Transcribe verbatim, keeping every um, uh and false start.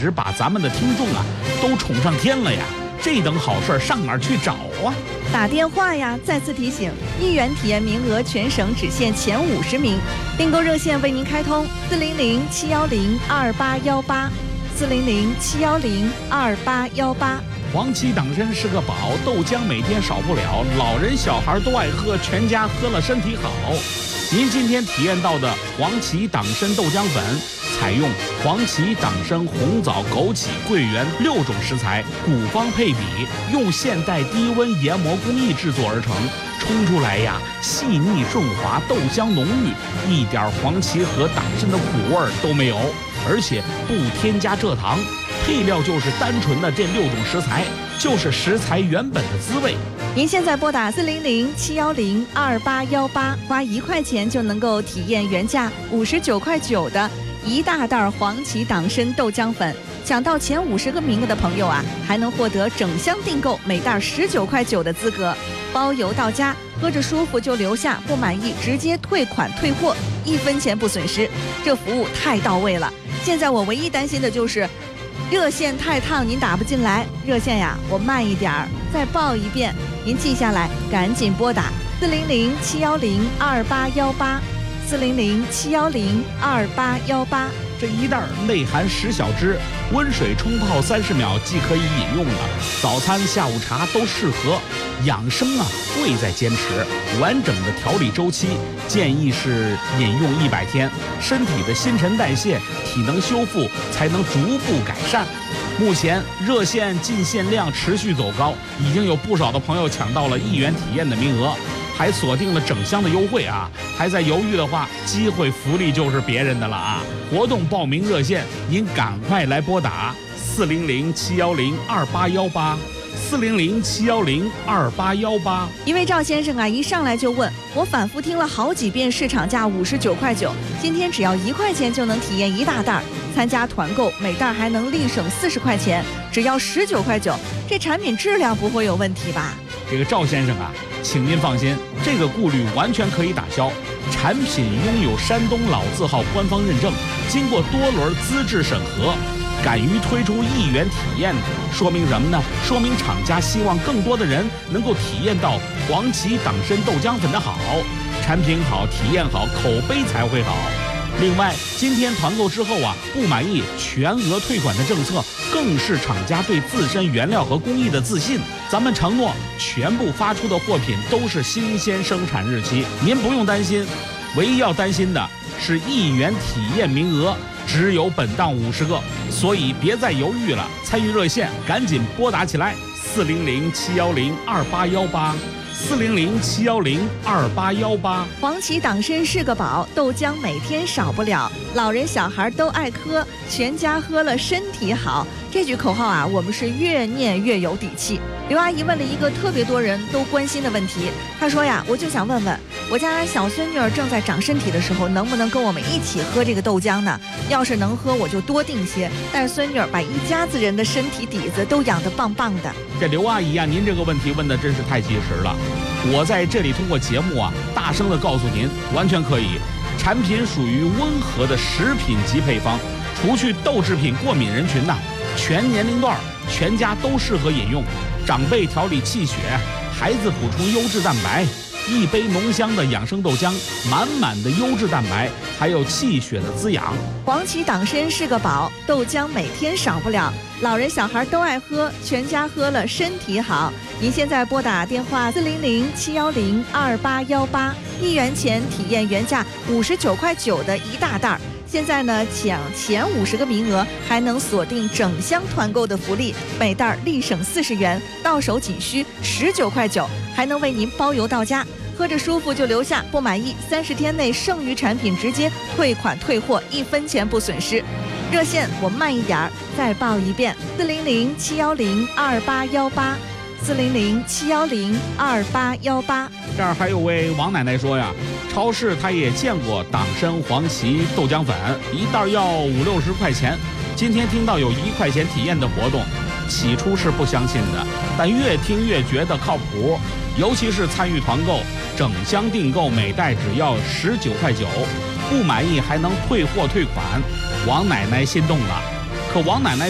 直把咱们的听众啊都宠上天了呀！这等好事上哪儿去找啊？ 打电话呀！再次提醒，一元体验名额全省只限前五十名，订购热线为您开通四零零七幺零二八幺八，四零零七幺零二八幺八。 黄芪党参是个宝，豆浆每天少不了，老人小孩都爱喝，全家喝了身体好。您今天体验到的黄芪党参豆浆粉，采用黄芪、党参、红枣、枸杞、桂圆六种食材，古方配比，用现代低温研磨工艺制作而成，冲出来呀细腻顺滑，豆香浓郁，一点黄芪和党参的苦味都没有，而且不添加蔗糖。配料就是单纯的这六种食材，就是食材原本的滋味。 您现在拨打四零零七幺零二八幺八，花一块钱就能够体验原价五十九块九的一大袋黄芪党参豆浆粉。抢到前五十个名额的朋友啊，还能获得整箱订购每袋十九块九的资格，包邮到家，喝着舒服就留下，不满意直接退款退货，一分钱不损失，这服务太到位了。现在我唯一担心的就是热线太烫，您打不进来。热线呀，我慢一点儿，再报一遍，您记下来，赶紧拨打四零零七幺零二八幺八，四零零七幺零二八幺八。 这一袋内含十小支，温水冲泡三十秒即可以饮用了。早餐、下午茶都适合。养生啊，贵在坚持。完整的调理周期建议是饮用一百天，身体的新陈代谢、体能修复才能逐步改善。目前热线进线量持续走高，已经有不少的朋友抢到了一元体验的名额，还锁定了整箱的优惠啊！还在犹豫的话，机会福利就是别人的了啊！活动报名热线，您赶快来拨打四零零七幺零二八幺八。四零零七幺零二八幺八。 一位赵先生啊，一上来就问我，反复听了好几遍市场价五十九块九，今天只要一块钱就能体验一大袋，参加团购每袋还能立省四十块钱，只要十九块九，这产品质量不会有问题吧？ 这个赵先生啊，请您放心，这个顾虑完全可以打消。产品拥有山东老字号官方认证，经过多轮资质审核。敢于推出一元体验，说明什么呢？说明厂家希望更多的人能够体验到黄芪党参豆浆粉的好，产品好，体验好，口碑才会好。另外，今天团购之后啊，不满意全额退款的政策，更是厂家对自身原料和工艺的自信。咱们承诺，全部发出的货品都是新鲜生产日期，您不用担心。唯一要担心的是一元体验名额只有本档五十个，所以别再犹豫了，参与热线赶紧拨打起来，四零零七幺零二八幺八，四零零七幺零二八幺八。 黄芪党参是个宝，豆浆每天少不了，老人小孩都爱喝，全家喝了身体好。这句口号啊，我们是越念越有底气。刘阿姨问了一个特别多人都关心的问题，她说呀，我就想问问，我家小孙女儿正在长身体的时候，能不能跟我们一起喝这个豆浆呢？要是能喝，我就多订些，但是孙女儿把一家子人的身体底子都养得棒棒的。 这刘阿姨啊，您这个问题问的真是太及时了。我在这里通过节目啊，大声的告诉您，完全可以。产品属于温和的食品级配方，除去豆制品过敏人群呐、啊，全年龄段全家都适合饮用。长辈调理气血，孩子补充优质蛋白，一杯浓香的养生豆浆，满满的优质蛋白，还有气血的滋养。 黄芪党参是个宝，豆浆每天少不了，老人小孩都爱喝，全家喝了身体好。您现在拨打电话四零零七幺零二八幺八，一元钱体验原价五十九块九的一大袋。现在呢，抢前五十个名额，还能锁定整箱团购的福利，每袋立省四十元，到手仅需十九块九，还能为您包邮到家。喝着舒服就留下，不满意三十天内剩余产品直接退款退货，一分钱不损失。热线我慢一点儿，再报一遍：四零零七幺零二八幺八，四零零七幺零二八幺八。 这儿还有位王奶奶说呀，超市她也见过党参黄芪豆浆粉，一袋要五六十块钱。今天听到有一块钱体验的活动，起初是不相信的，但越听越觉得靠谱。尤其是参与团购，整箱订购每袋只要十九块九，不满意还能退货退款。王奶奶心动了，可王奶奶